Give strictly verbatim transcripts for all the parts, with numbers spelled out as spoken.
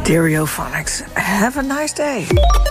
Stereophonics. Have a nice day.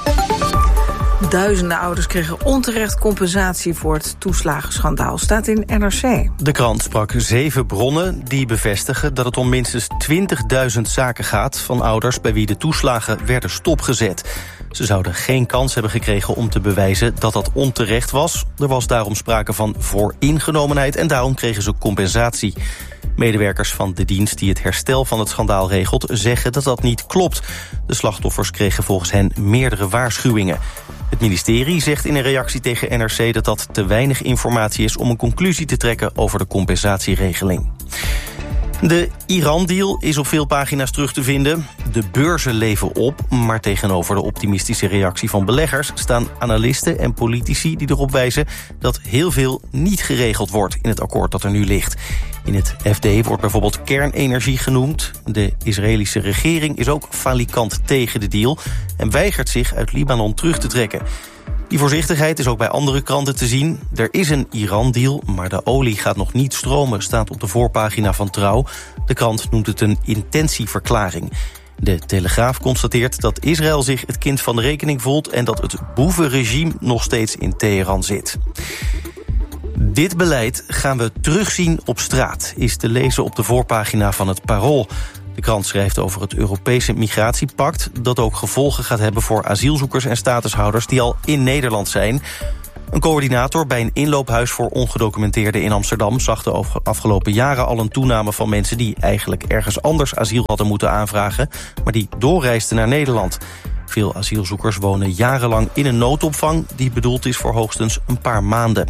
Duizenden ouders kregen onterecht compensatie voor het toeslagenschandaal, staat in N R C. De krant sprak zeven bronnen die bevestigen dat het om minstens twintigduizend zaken gaat van ouders bij wie de toeslagen werden stopgezet. Ze zouden geen kans hebben gekregen om te bewijzen dat dat onterecht was. Er was daarom sprake van vooringenomenheid en daarom kregen ze compensatie. Medewerkers van de dienst die het herstel van het schandaal regelt zeggen dat dat niet klopt. De slachtoffers kregen volgens hen meerdere waarschuwingen. Het ministerie zegt in een reactie tegen N R C dat dat te weinig informatie is om een conclusie te trekken over de compensatieregeling. De Iran-deal is op veel pagina's terug te vinden. De beurzen leven op, maar tegenover de optimistische reactie van beleggers staan analisten en politici die erop wijzen dat heel veel niet geregeld wordt in het akkoord dat er nu ligt. In het F D wordt bijvoorbeeld kernenergie genoemd. De Israëlische regering is ook falikant tegen de deal en weigert zich uit Libanon terug te trekken. Die voorzichtigheid is ook bij andere kranten te zien. Er is een Iran-deal, maar de olie gaat nog niet stromen, staat op de voorpagina van Trouw. De krant noemt het een intentieverklaring. De Telegraaf constateert dat Israël zich het kind van de rekening voelt en dat het boevenregime nog steeds in Teheran zit. Dit beleid gaan we terugzien op straat, is te lezen op de voorpagina van het Parool. De krant schrijft over het Europese migratiepact dat ook gevolgen gaat hebben voor asielzoekers en statushouders die al in Nederland zijn. Een coördinator bij een inloophuis voor ongedocumenteerden in Amsterdam zag de afgelopen jaren al een toename van mensen die eigenlijk ergens anders asiel hadden moeten aanvragen, maar die doorreisden naar Nederland. Veel asielzoekers wonen jarenlang in een noodopvang die bedoeld is voor hoogstens een paar maanden.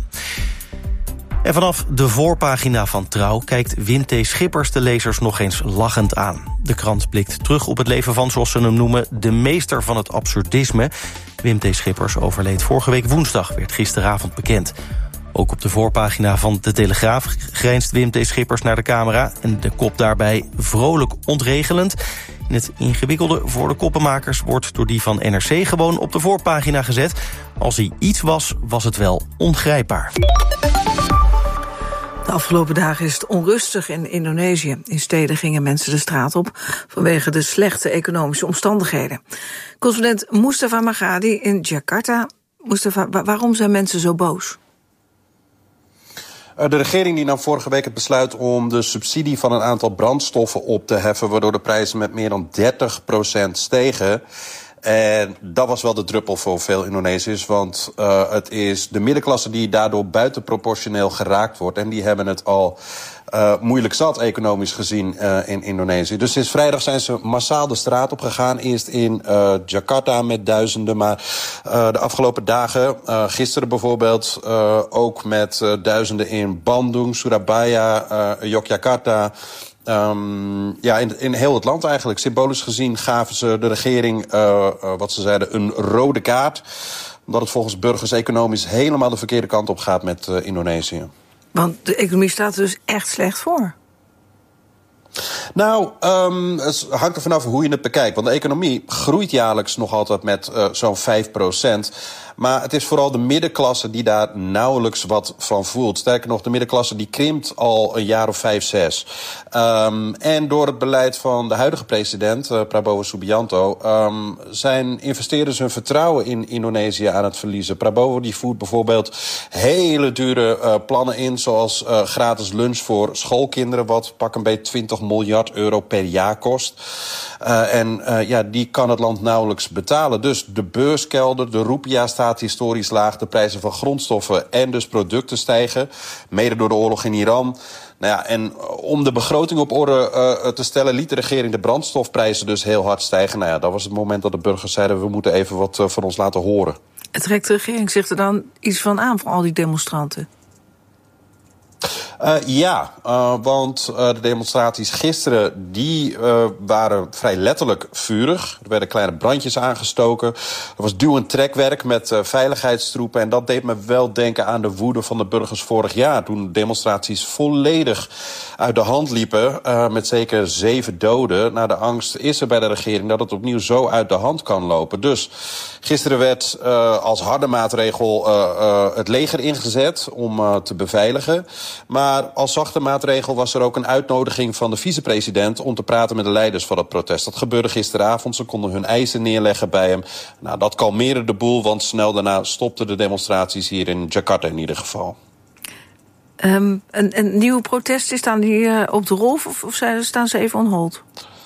En vanaf de voorpagina van Trouw kijkt Wim T. Schippers de lezers nog eens lachend aan. De krant blikt terug op het leven van, zoals ze hem noemen, de meester van het absurdisme. Wim T. Schippers overleed vorige week woensdag, werd gisteravond bekend. Ook op de voorpagina van De Telegraaf grijnst Wim T. Schippers naar de camera en de kop daarbij vrolijk ontregelend. In het ingewikkelde voor de koppenmakers wordt door die van N R C gewoon op de voorpagina gezet. Als hij iets was, was het wel ongrijpbaar. De afgelopen dagen is het onrustig in Indonesië. In steden gingen mensen de straat op vanwege de slechte economische omstandigheden. Correspondent Mustafa Magadi in Jakarta. Mustafa, waarom zijn mensen zo boos? De regering die nam vorige week het besluit om de subsidie van een aantal brandstoffen op te heffen, waardoor de prijzen met meer dan dertig procent stegen. En dat was wel de druppel voor veel Indonesiërs, want uh, het is de middenklasse die daardoor buitenproportioneel geraakt wordt. En die hebben het al uh, moeilijk zat, economisch gezien, uh, in Indonesië. Dus sinds vrijdag zijn ze massaal de straat op gegaan. Eerst in uh, Jakarta met duizenden, maar uh, de afgelopen dagen, uh, gisteren bijvoorbeeld, uh, ook met uh, duizenden in Bandung, Surabaya, uh, Yogyakarta. Um, ja, in, in heel het land eigenlijk. Symbolisch gezien gaven ze de regering, uh, uh, wat ze zeiden, een rode kaart. Omdat het volgens burgers economisch helemaal de verkeerde kant op gaat met uh, Indonesië. Want de economie staat er dus echt slecht voor. Nou, um, het hangt er vanaf hoe je het bekijkt. Want de economie groeit jaarlijks nog altijd met uh, zo'n vijf procent. Maar het is vooral de middenklasse die daar nauwelijks wat van voelt. Sterker nog, de middenklasse die krimpt al een jaar of vijf, zes. Um, en door het beleid van de huidige president, uh, Prabowo Subianto, um, zijn investeerders hun vertrouwen in Indonesië aan het verliezen. Prabowo die voert bijvoorbeeld hele dure uh, plannen in, zoals uh, gratis lunch voor schoolkinderen, wat pak een beetje twintig miljard euro per jaar kost. Uh, en uh, ja, die kan het land nauwelijks betalen. Dus de beurs keldert, de roepia staat historisch laag, de prijzen van grondstoffen en dus producten stijgen, mede door de oorlog in Iran. Nou ja, en om de begroting op orde uh, te stellen, liet de regering de brandstofprijzen dus heel hard stijgen. Nou ja, dat was het moment dat de burgers zeiden, we moeten even wat uh, van ons laten horen. Trekt de regering zich er dan iets van aan van al die demonstranten? Uh, ja, uh, want uh, de demonstraties gisteren die uh, waren vrij letterlijk vurig. Er werden kleine brandjes aangestoken. Er was duw- en trekwerk met uh, veiligheidstroepen. En dat deed me wel denken aan de woede van de burgers vorig jaar, toen demonstraties volledig uit de hand liepen, uh, met zeker zeven doden. Nou, de angst is er bij de regering dat het opnieuw zo uit de hand kan lopen. Dus gisteren werd uh, als harde maatregel uh, uh, het leger ingezet om uh, te beveiligen. Maar Maar als zachte maatregel was er ook een uitnodiging van de vicepresident om te praten met de leiders van het protest. Dat gebeurde gisteravond. Ze konden hun eisen neerleggen bij hem. Nou, dat kalmeerde de boel, want snel daarna stopten de demonstraties hier in Jakarta in ieder geval. Um, een, een nieuwe protesten, staan die uh, op de rol of, of staan ze even on hold?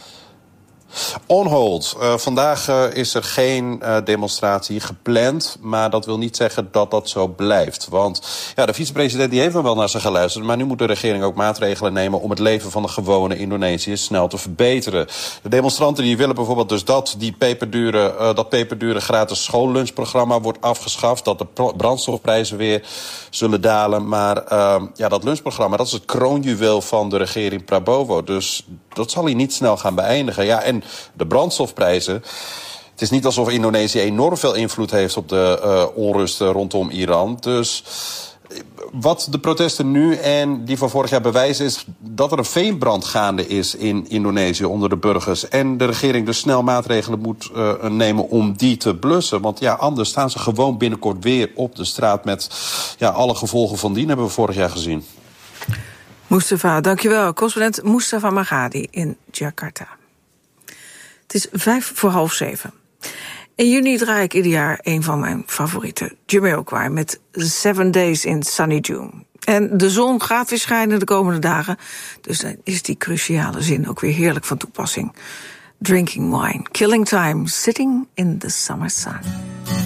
On hold. Uh, vandaag uh, is er geen uh, demonstratie gepland, maar dat wil niet zeggen dat dat zo blijft. Want ja, de vicepresident die heeft wel naar ze geluisterd, maar nu moet de regering ook maatregelen nemen om het leven van de gewone Indonesiërs snel te verbeteren. De demonstranten die willen bijvoorbeeld dus dat die peperdure, uh, dat peperdure gratis schoollunchprogramma wordt afgeschaft, dat de brandstofprijzen weer zullen dalen. Maar uh, ja, dat lunchprogramma, dat is het kroonjuweel van de regering Prabowo. Dus dat zal hij niet snel gaan beëindigen. Ja, en de brandstofprijzen. Het is niet alsof Indonesië enorm veel invloed heeft op de uh, onrusten rondom Iran. Dus wat de protesten nu en die van vorig jaar bewijzen is dat er een veenbrand gaande is in Indonesië onder de burgers. En de regering dus snel maatregelen moet uh, nemen om die te blussen. Want ja, anders staan ze gewoon binnenkort weer op de straat met ja, alle gevolgen van dien hebben we vorig jaar gezien. Mustafa, dankjewel. Correspondent Mustafa Margadi in Jakarta. Het is vijf voor half zeven. In juni draai ik ieder jaar een van mijn favorieten, Jamiroquai, met Seven Days in Sunny June. En de zon gaat weer schijnen de komende dagen, dus dan is die cruciale zin ook weer heerlijk van toepassing. Drinking wine, killing time, sitting in the summer sun.